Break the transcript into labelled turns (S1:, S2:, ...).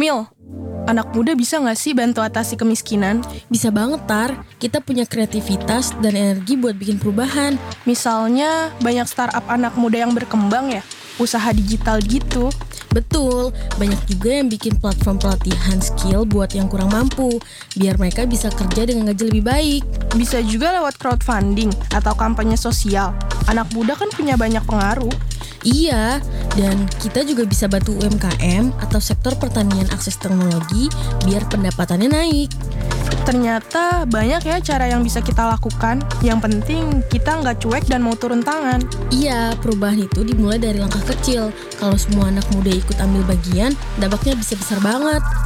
S1: Mil, anak muda bisa nggak sih bantu atasi kemiskinan?
S2: Bisa banget, Tar. Kita punya kreativitas dan energi buat bikin perubahan.
S1: Misalnya banyak startup anak muda yang berkembang ya, usaha digital gitu.
S2: Betul, banyak juga yang bikin platform pelatihan skill buat yang kurang mampu, biar mereka bisa kerja dengan gaji lebih baik.
S1: Bisa juga lewat crowdfunding atau kampanye sosial. Anak muda kan punya banyak pengaruh.
S2: Iya, dan kita juga bisa bantu UMKM atau sektor pertanian akses teknologi biar pendapatannya naik.
S1: Ternyata banyak ya cara yang bisa kita lakukan. Yang penting kita nggak cuek dan mau turun tangan.
S2: Iya, perubahan itu dimulai dari langkah kecil. Kalau semua anak muda ikut ambil bagian, dampaknya bisa besar banget.